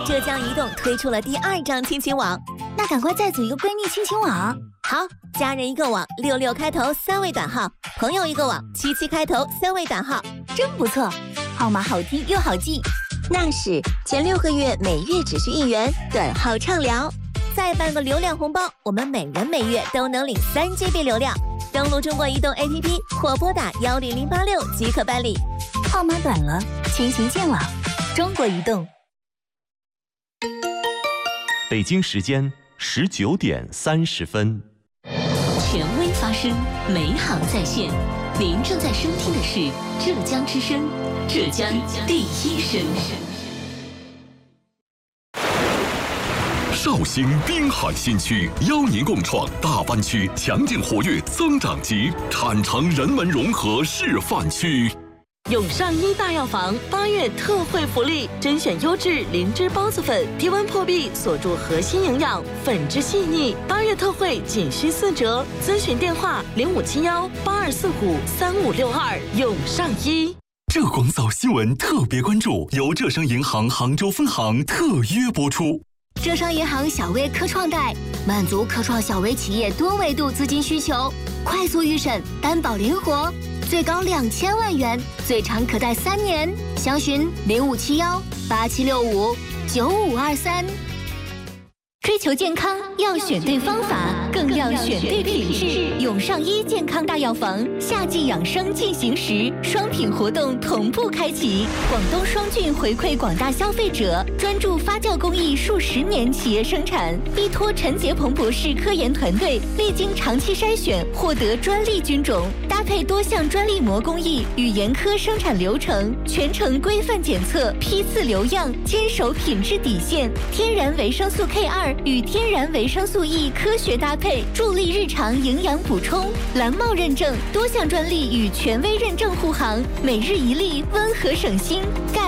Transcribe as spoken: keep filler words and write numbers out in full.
浙江移动推出了第二张亲情网， 那赶快再组一个闺蜜亲情网。 好，家人一个网，六六开头三位短号，朋友一个网，七七开头三位短号， 真不错，号码好听又好记。 那是前六个月每月只需一元，短号畅聊，再办个流量红包，我们每人每月都能领三 G B 流量。登录中国移动 A P P 或拨打幺零零八六即可办理。 号码短了，亲情见网，中国移动。 北京时间十九点三十分。 权威发声，美好在线。您正在收听的是浙江之声，浙江第一声。 绍兴滨海新区邀您共创大湾区强劲活跃增长极产城人文融合示范区。 永上一大药房八月特惠福利，甄选优质灵芝孢子粉，低温破壁，锁住核心营养，粉质细腻。八月特惠仅需四折，咨询电话零五七幺八二四五三五六二。永上一。 浙广早新闻特别关注，由浙商银行杭州分行特约播出。 浙商银行小微科创贷满足科创小微企业多维度资金需求，快速预审，担保灵活，最高两千万元，最长可贷三年。详询零五七幺八七六五九五二三。追求健康要选对方法，更要选对品质。永上一健康大药房夏季养生进行时，双品活动同步开启。广东双菌回馈广大消费者，专注发酵工艺数十年企业生产，依托陈杰鹏博士科研团队，历经长期筛选，获得专利菌种，搭配多项专利膜工艺与严苛生产流程，全程规范检测，批次留样，坚守品质底线。天然维生素 K 二。与天然维生素 E 科学搭配，助力日常营养补充。蓝帽认证，多项专利与权威认证护航，每日一粒，温和省心。钙